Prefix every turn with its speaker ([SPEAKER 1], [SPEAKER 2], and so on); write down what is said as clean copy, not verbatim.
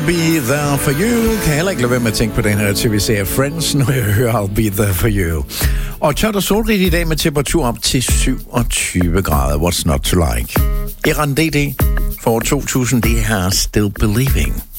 [SPEAKER 1] Be there for you. Kan heller ikke lade være med at tænke på den her tv-serie Friends, når jeg hører I'll be there for you. Og tørt og solrigt i dag med temperatur op til 27 grader. What's not to like? Iran DD for 2000, det her Still Believing.